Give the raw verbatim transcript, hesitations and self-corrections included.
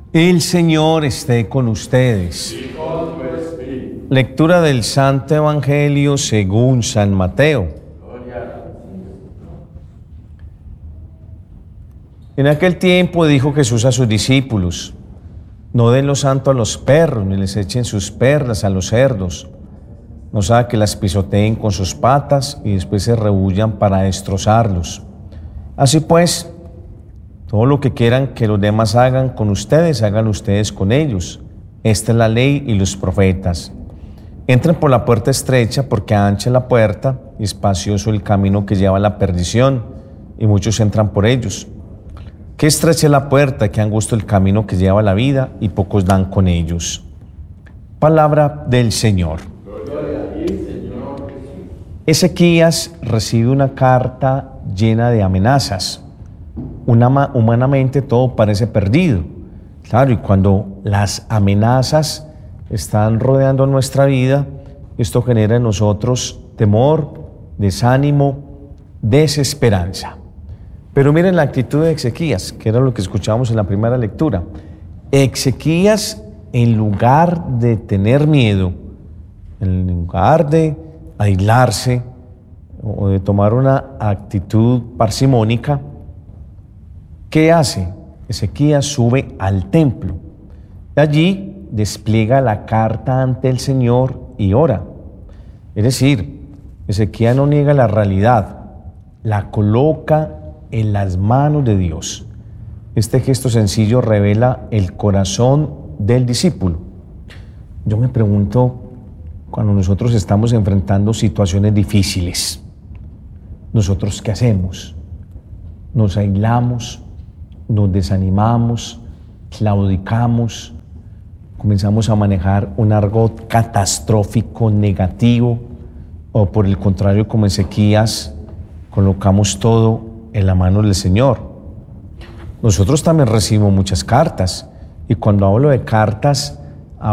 El Señor esté con ustedes. Y con tu espíritu. Lectura del Santo Evangelio según San Mateo. Gloria a ti. En aquel tiempo dijo Jesús a sus discípulos: no den lo santo a los perros, ni les echen sus perlas a los cerdos. No sea que las pisoteen con sus patas y después se rehúyan para destrozarlos. Así pues, todo lo que quieran que los demás hagan con ustedes, hagan ustedes con ellos. Esta es la ley y los profetas. Entren por la puerta estrecha, porque ancha es la puerta y espacioso el camino que lleva a la perdición, y muchos entran por ellos. Qué estrecha es la puerta, qué angosto el camino que lleva a la vida, y pocos dan con ellos. Palabra del Señor. Gloria a ti, Señor Jesús. Ezequías recibe una carta llena de amenazas. Una, humanamente todo parece perdido. Claro, y cuando las amenazas están rodeando nuestra vida, esto genera en nosotros temor, desánimo, desesperanza. Pero miren la actitud de Ezequías, que era lo que escuchábamos en la primera lectura. Ezequías, en lugar de tener miedo, en lugar de aislarse o de tomar una actitud parsimónica, ¿qué hace? Ezequías sube al templo. Allí despliega la carta ante el Señor y ora. Es decir, Ezequías no niega la realidad, la coloca en las manos de Dios. Este gesto sencillo revela el corazón del discípulo. Yo me pregunto, cuando nosotros estamos enfrentando situaciones difíciles, ¿nosotros qué hacemos? Nos aislamos, nos desanimamos, claudicamos, comenzamos a manejar un argot catastrófico, negativo, o por el contrario, como Ezequías, colocamos todo en la mano del Señor. Nosotros también recibimos muchas cartas, y cuando hablo de cartas,